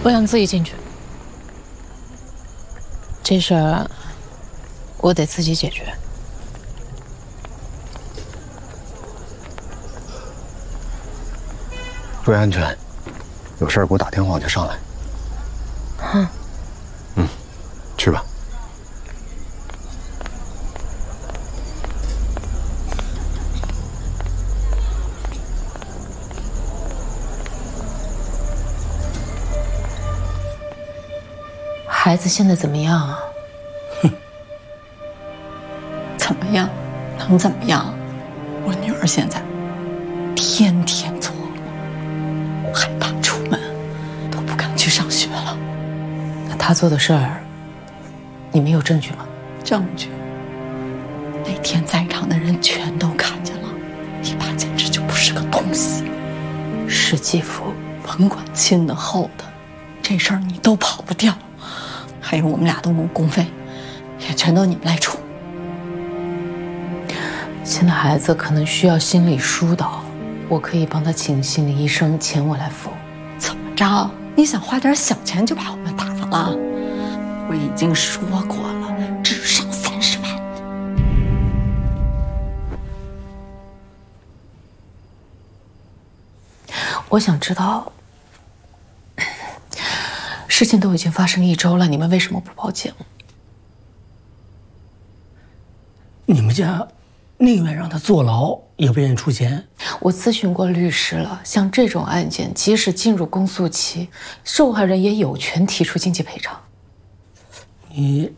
我想自己进去，这事儿我得自己解决。 注意安全，有事儿给我打电话，我就上来。去吧。 孩子现在怎么样啊？ 怎么样？能怎么样？我女儿现在天天做噩梦，害怕出门，都不敢去上学了。 那他做的事儿，你们有证据吗？ 证据？那天在场的人全都看见了，你爸简直就不是个东西。 是继父， 甭管亲的厚的，这事儿你都跑不掉。还有我们俩的误工费，也全都你们来出。 现在孩子可能需要心理疏导，我可以帮他请心理医生，钱我来付。 怎么着？你想花点小钱就把我们打发了？我已经说过了，至少30万。 我想知道，事情都已经发生1周了，你们为什么不报警？ 你们家宁愿让他坐牢，也不愿意出钱。 我咨询过律师了，像这种案件，即使进入公诉期，受害人也有权提出经济赔偿。 你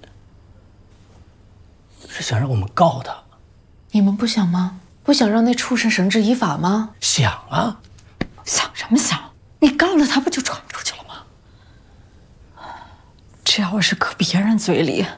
是想让我们告他？ 你们不想吗？不想让那畜生绳之以法吗？ 想啊。 想什么想？你告了他不就传出去了吗？这要是搁别人嘴里，